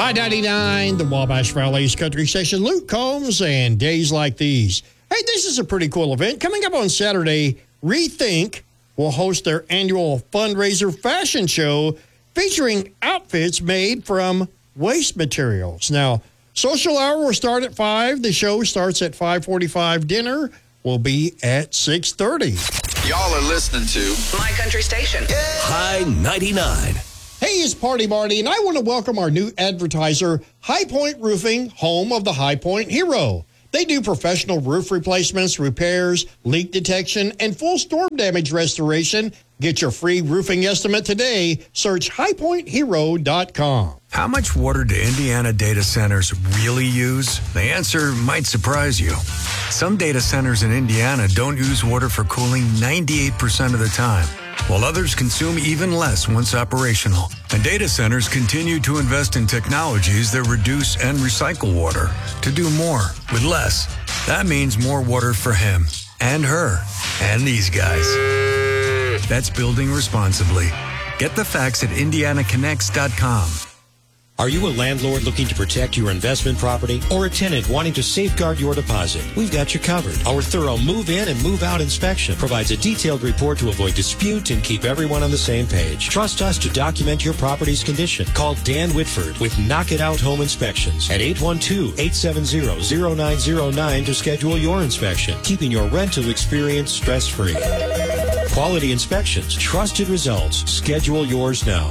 I-99, the Wabash Valley's country station, Luke Combs, and Days Like These. Hey, this is a pretty cool event. Coming up on Saturday, Rethink will host their annual fundraiser fashion show featuring outfits made from waste materials. Now, social hour will start at 5. The show starts at 5:45. Dinner will be at 6:30. Y'all are listening to My Country Station. High 99. Hey, it's Party Marty, and I want to welcome our new advertiser, High Point Roofing, home of the High Point Hero. They do professional roof replacements, repairs, leak detection, and full storm damage restoration. Get your free roofing estimate today. Search highpointhero.com. How much water do Indiana data centers really use? The answer might surprise you. Some data centers in Indiana don't use water for cooling 98% of the time, while others consume even less once operational. And data centers continue to invest in technologies that reduce and recycle water to do more with less. That means more water for him and her and these guys. That's building responsibly. Get the facts at indianaconnects.com. Are you a landlord looking to protect your investment property or a tenant wanting to safeguard your deposit? We've got you covered. Our thorough move-in and move-out inspection provides a detailed report to avoid dispute and keep everyone on the same page. Trust us to document your property's condition. Call Dan Whitford with Knock It Out Home Inspections at 812-870-0909 to schedule your inspection, keeping your rental experience stress-free. Quality inspections, trusted results. Schedule yours now.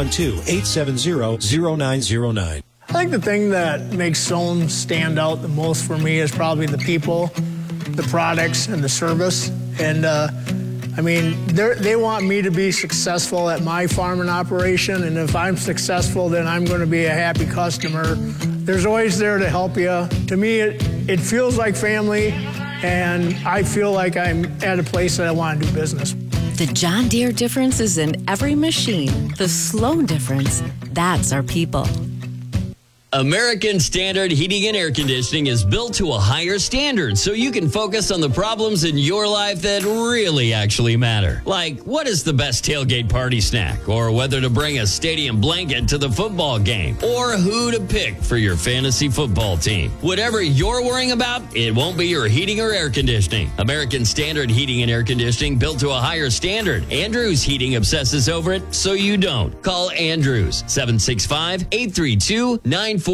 812-870-0909. I think the thing that makes Zone stand out the most for me is probably the people, the products, and the service. And they want me to be successful at my farming operation, and if I'm successful, then I'm going to be a happy customer. There's always there to help you. To me, it feels like family, and I feel like I'm at a place that I want to do business. The John Deere difference is in every machine. The slow difference, that's our people. American Standard Heating and Air Conditioning is built to a higher standard so you can focus on the problems in your life that really actually matter. Like, what is the best tailgate party snack? Or whether to bring a stadium blanket to the football game? Or who to pick for your fantasy football team? Whatever you're worrying about, it won't be your heating or air conditioning. American Standard Heating and Air Conditioning built to a higher standard. Andrews Heating obsesses over it so you don't. Call Andrews, 765-832-9401.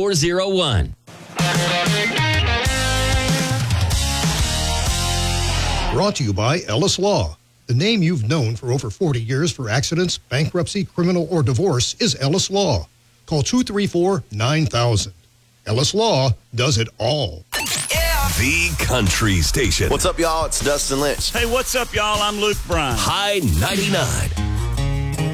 Brought to you by Ellis Law. The name you've known for over 40 years for accidents, bankruptcy, criminal, or divorce is Ellis Law. Call 234-9000. Ellis Law does it all. The Country Station. What's up, y'all? It's Dustin Lynch. Hey, what's up, y'all? I'm Luke Bryan. High 99.